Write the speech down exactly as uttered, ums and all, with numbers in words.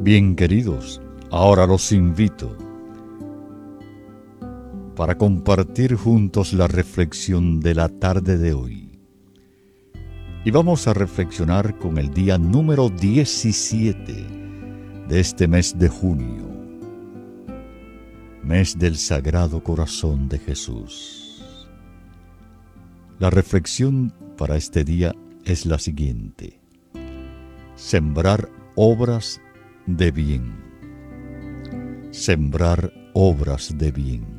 Bien, queridos, ahora los invito para compartir juntos la reflexión de la tarde de hoy. Y vamos a reflexionar con el día número diecisiete de este mes de junio, mes del Sagrado Corazón de Jesús. La reflexión para este día es la siguiente: sembrar obras de bien. Sembrar obras de bien.